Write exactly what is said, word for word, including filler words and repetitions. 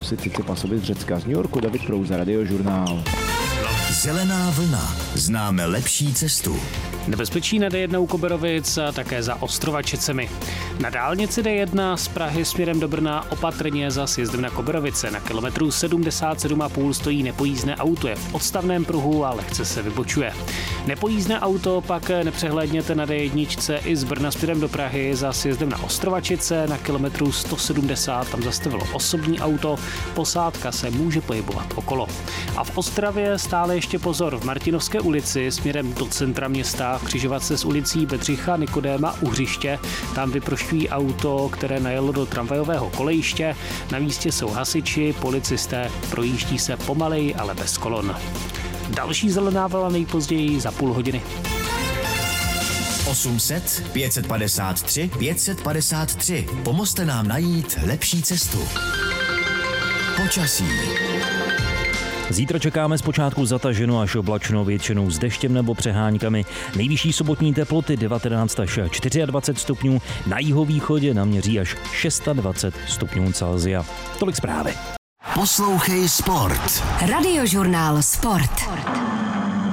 nosit Tsitsipasovi z Řecka. Z New Yorku David Prouza, Radiožurnál. Zelená vlna. Známe lepší cestu. Nebezpečí na D jedna u Koberovic a také za Ostrovačicemi. Na dálnici D jedna z Prahy směrem do Brna opatrně za sjezdem na Koberovice. Na kilometru sedmdesát sedm a půl stojí nepojízdné auto, je v odstavném pruhu a lehce se vybočuje. Nepojízdné auto pak nepřehlédněte na D jedna i z Brna směrem do Prahy za sjezdem na Ostrovačice. Na kilometru sto sedmdesát tam zastavilo osobní auto, posádka se může pohybovat okolo. A v Ostravě stále ještě pozor, v Martinovské ulici směrem do centra města křižovat se s ulicí Bedřicha Nikodéma u Hřiště. Tam vyprošťují auto, které najelo do tramvajového kolejiště. Na místě jsou hasiči, policisté, projíždí se pomaleji, ale bez kolon. Další zelená vlna nejpozději za půl hodiny. osm set pět set padesát tři pět set padesát tři. Pomozte nám najít lepší cestu. Počasí. Zítra čekáme zpočátku zataženo až oblačno, většinou s deštěm nebo přeháňkami. Nejvyšší sobotní teploty devatenáct až dvacet čtyři stupňů, na jihovýchodě naměří až dvacet šest stupňů Celsia. Tolik zprávy. Poslouchej Sport. Radiožurnál Sport.